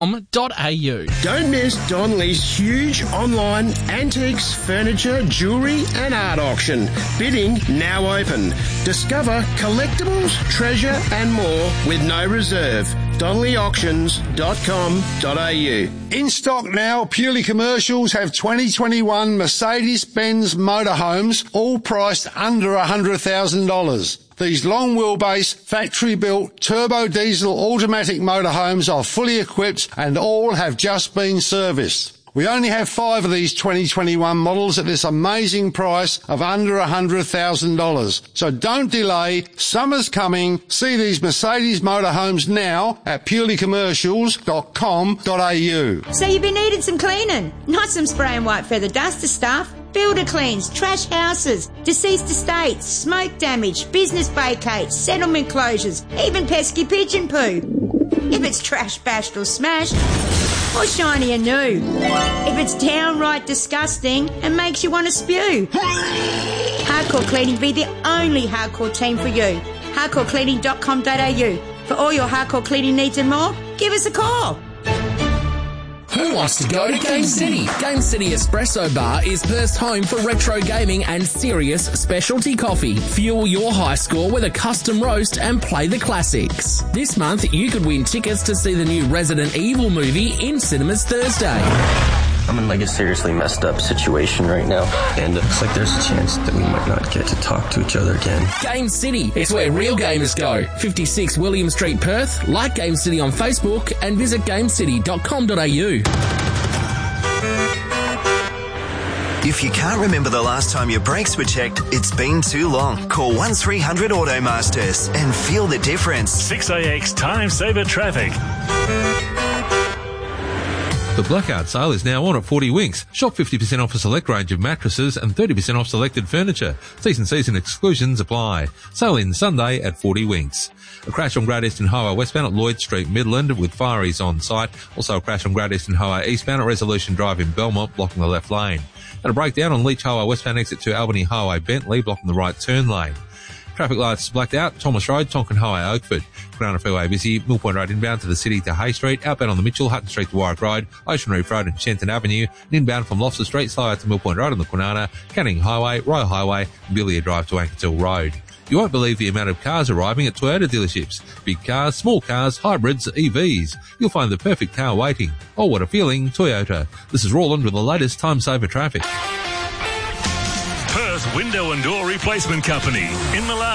Don't miss Donnelly's huge online antiques, furniture, jewellery and art auction. Bidding now open. Discover collectibles, treasure and more with no reserve. DonnellyAuctions.com.au. In stock now, Purely Commercials have 2021 Mercedes-Benz motorhomes, all priced under $100,000. These long wheelbase, factory-built, turbo diesel automatic motorhomes are fully equipped and all have just been serviced. We only have 5 of these 2021 models at this amazing price of under $100,000. So don't delay. Summer's coming. See these Mercedes motorhomes now at purelycommercials.com.au. So you've been needing some cleaning, not some spray and white feather duster stuff. Builder cleans, trash houses, deceased estates, smoke damage, business vacates, settlement closures, even pesky pigeon poo. If it's trash bashed or smashed, or shiny and new. If it's downright disgusting and makes you want to spew. Hardcore Cleaning be the only hardcore team for you. hardcorecleaning.com.au. For all your hardcore cleaning needs and more, give us a call. Who wants to go to Game City? Game City Espresso Bar is Perth's home for retro gaming and serious specialty coffee. Fuel your high score with a custom roast and play the classics. This month, you could win tickets to see the new Resident Evil movie in cinemas Thursday. I'm in a seriously messed up situation right now, and it looks like there's a chance that we might not get to talk to each other again. Game City, it's where real gamers go. 56 William Street, Perth. Like Game City on Facebook and visit gamecity.com.au. If you can't remember the last time your brakes were checked, it's been too long. Call 1300 Automasters and feel the difference. 6AX Time Saver Traffic. The blackout sale is now on at 40 Winks. Shop 50% off a select range of mattresses and 30% off selected furniture. Season exclusions apply. Sale in Sunday at 40 Winks. A crash on Great Eastern Highway westbound at Lloyd Street, Midland, with fireys on site. Also a crash on Great Eastern Highway eastbound at Resolution Drive in Belmont, blocking the left lane. And a breakdown on Leach Highway westbound exit to Albany Highway, Bentley, blocking the right turn lane. Traffic lights blacked out. Thomas Road, Tonkin Highway, Oakford. Kwinana Freeway busy. Mill Point Road inbound to the city to Hay Street. Outbound on the Mitchell, Hutton Street to Warwick Road. Ocean Reef Road and Shenton Avenue. And inbound from Lobster Street, slow out to Mill Point Road on the Kwinana, Canning Highway, Royal Highway, and Billiard Drive to Ankertill Road. You won't believe the amount of cars arriving at Toyota dealerships. Big cars, small cars, hybrids, EVs. You'll find the perfect car waiting. Oh, what a feeling, Toyota. This is Roland with the latest Time Saver Traffic. Perth Window and Door Replacement Company in Malala.